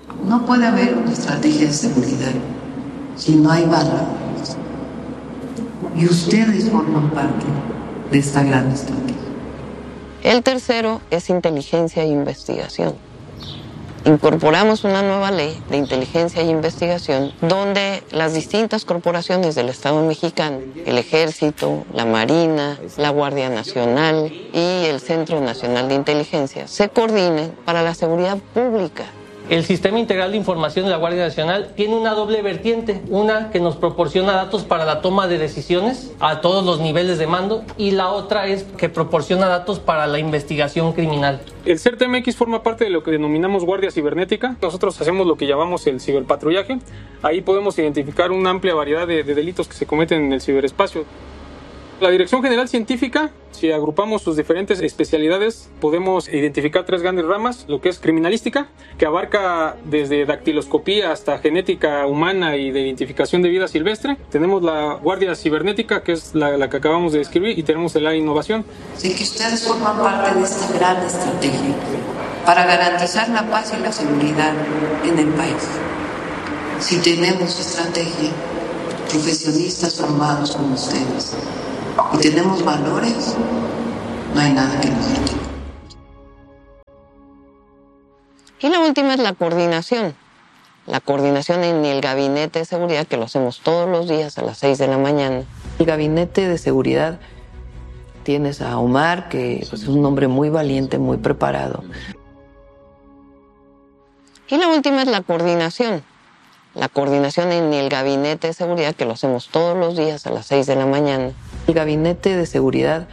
No puede haber una estrategia de seguridad si no hay valores. Y ustedes forman parte de esta gran estrategia. El tercero es inteligencia e investigación. Incorporamos una nueva ley de inteligencia e investigación donde las distintas corporaciones del Estado mexicano, el Ejército, la Marina, la Guardia Nacional y el Centro Nacional de Inteligencia se coordinen para la seguridad pública. El Sistema Integral de Información de la Guardia Nacional tiene una doble vertiente, una que nos proporciona datos para la toma de decisiones a todos los niveles de mando y la otra es que proporciona datos para la investigación criminal. El CERT-MX forma parte de lo que denominamos Guardia Cibernética. Nosotros hacemos lo que llamamos el ciberpatrullaje. Ahí podemos identificar una amplia variedad de delitos que se cometen en el ciberespacio. La Dirección General Científica, si agrupamos sus diferentes especialidades, podemos identificar tres grandes ramas, lo que es criminalística, que abarca desde dactiloscopía hasta genética humana y de identificación de vida silvestre. Tenemos la Guardia Cibernética, que es la que acabamos de describir, y tenemos el área de innovación. Sé que ustedes forman parte de esta gran estrategia para garantizar la paz y la seguridad en el país. Si tenemos estrategia, profesionistas formados como ustedes, y tenemos valores, no hay nada que nos detenga. Y la última es la coordinación. La coordinación en el Gabinete de Seguridad, que lo hacemos todos los días a las 6 de la mañana. El Gabinete de Seguridad tienes a Omar, que es un hombre muy valiente, muy preparado. Y la última es la coordinación. La coordinación en el Gabinete de Seguridad, que lo hacemos todos los días a las 6 de la mañana. El Gabinete de Seguridad